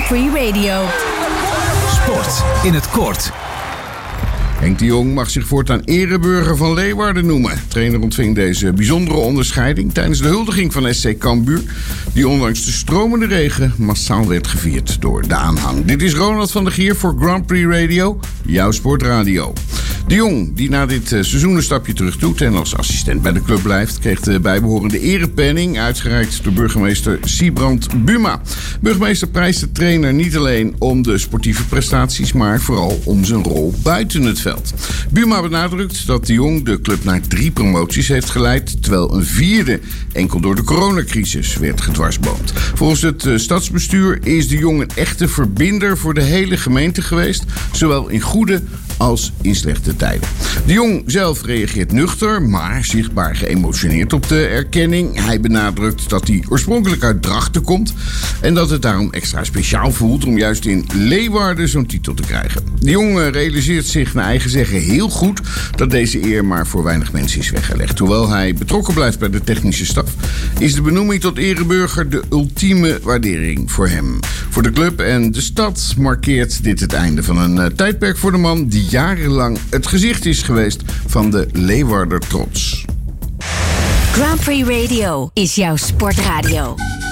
Grand Prix Radio. Sport in het kort. Henk de Jong mag zich voortaan ereburger van Leeuwarden noemen. De trainer ontving deze bijzondere onderscheiding tijdens de huldiging van SC Cambuur, die ondanks de stromende regen massaal werd gevierd door de aanhang. Dit is Ronald van der Gier voor Grand Prix Radio, jouw sportradio. De Jong, die na dit seizoen een stapje terug doet en als assistent bij de club blijft, kreeg de bijbehorende erepenning uitgereikt door burgemeester Siebrand Buma. Burgemeester prijst de trainer niet alleen om de sportieve prestaties, maar vooral om zijn rol buiten het veld. Buma benadrukt dat de Jong de club naar 3 promoties heeft geleid, terwijl een 4e enkel door de coronacrisis werd gedwarsboomd. Volgens het stadsbestuur is de Jong een echte verbinder voor de hele gemeente geweest, zowel in goede als in slechte tijden. De Jong zelf reageert nuchter, maar zichtbaar geëmotioneerd op de erkenning. Hij benadrukt dat hij oorspronkelijk uit Drachten komt en dat het daarom extra speciaal voelt om juist in Leeuwarden zo'n titel te krijgen. De Jong realiseert zich naar eigen zeggen heel goed dat deze eer maar voor weinig mensen is weggelegd. Hoewel hij betrokken blijft bij de technische staf, is de benoeming tot ereburger de ultieme waardering voor hem. Voor de club en de stad markeert dit het einde van een tijdperk voor de man die jarenlang het gezicht is geweest van de Leeuwarder trots. Grand Prix Radio is jouw sportradio.